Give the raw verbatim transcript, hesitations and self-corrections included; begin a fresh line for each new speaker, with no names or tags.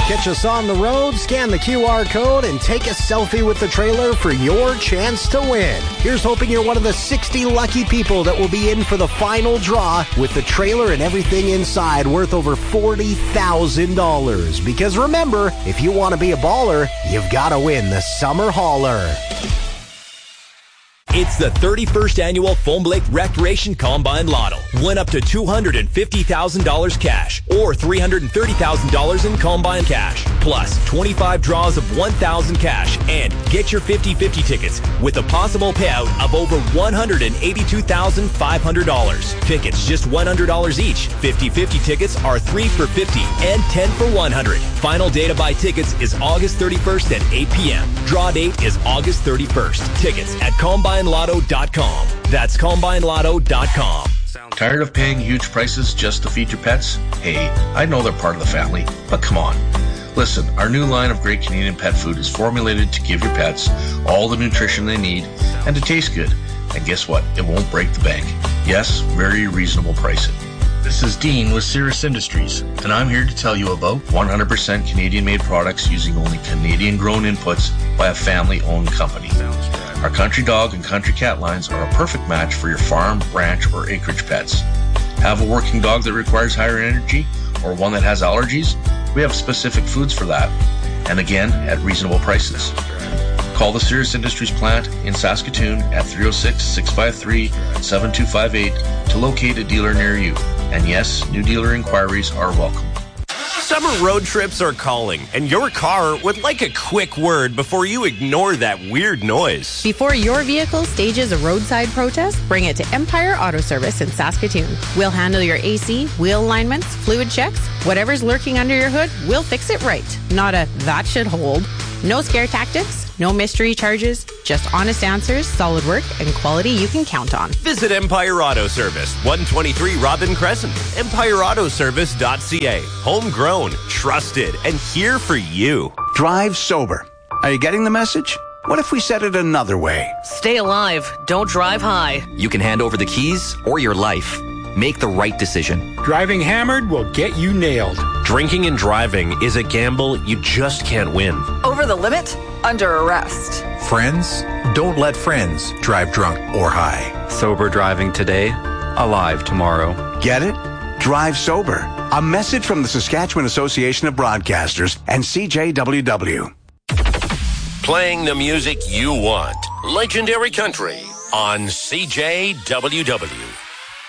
Catch us on the road, scan the Q R code, and take a selfie with the trailer for your chance to win. Here's hoping you're one of the sixty lucky people that will be in for the final draw with the trailer and everything inside worth over forty thousand dollars. Because remember, if you want to be a baller, you've got to win the Summer Hauler.
It's the thirty-first annual Foam Lake Recreation Combine Lotto. Win up to two hundred fifty thousand dollars cash or three hundred thirty thousand dollars in combine cash. Plus twenty-five draws of one thousand dollars cash and get your fifty-fifty tickets with a possible payout of over one hundred eighty-two thousand five hundred dollars. Tickets just one hundred dollars each. fifty-fifty tickets are three for fifty and ten for one hundred. Final day to buy tickets is August thirty-first at eight p.m. Draw date is August thirty-first. Tickets at combine lotto dot com. That's combine lotto dot com.
Tired of paying huge prices just to feed your pets? Hey, I know they're part of the family, but come on. Listen, our new line of great Canadian pet food is formulated to give your pets all the nutrition they need and to taste good. And guess what? It won't break the bank. Yes, very reasonable pricing. This is Dean with Cirrus Industries, and I'm here to tell you about one hundred percent Canadian-made products using only Canadian-grown inputs by a family-owned company. Our Country Dog and Country Cat lines are a perfect match for your farm, ranch, or acreage pets. Have a working dog that requires higher energy or one that has allergies? We have specific foods for that, and again, at reasonable prices. Call the Cirrus Industries plant in Saskatoon at three oh six, six five three, seven two five eight to locate a dealer near you. And yes, new dealer inquiries are welcome.
Summer road trips are calling, and your car would like a quick word before you ignore that weird noise.
Before your vehicle stages a roadside protest, bring it to Empire Auto Service in Saskatoon. We'll handle your A C, wheel alignments, fluid checks, whatever's lurking under your hood, we'll fix it right. Not a that should hold. No scare tactics, no mystery charges, just honest answers, solid work, and quality you can count on.
Visit Empire Auto Service, one twenty-three Robin Crescent, empire auto service dot c a. Homegrown, trusted, and here for you.
Drive sober. Are you getting the message? What if we said it another way?
Stay alive. Don't drive high.
You can hand over the keys or your life. Make the right decision.
Driving hammered will get you nailed.
Drinking and driving is a gamble you just can't win.
Over the limit? Under arrest.
Friends? Don't let friends drive drunk or high.
Sober driving today, alive tomorrow.
Get it? Drive sober. A message from the Saskatchewan Association of Broadcasters and C J W W.
Playing the music you want. Legendary Country on C J W W.